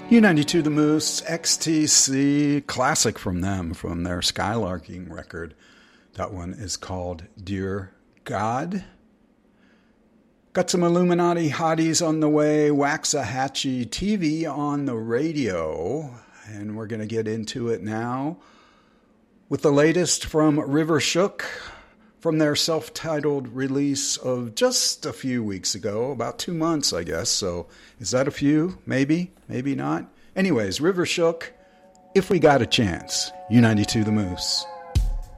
U92 The Moose, XTC, classic from them, from their Skylarking record. That one is called Dear God. Got some Illuminati hotties on the way, Waxahachie TV on the radio, and we're going to get into it now with the latest from River Shook, from their self-titled release of just a few weeks ago, about 2 months, I guess. So is that a few? Maybe, maybe not. Anyways, River Shook, If We Got a Chance, U92 The Moose.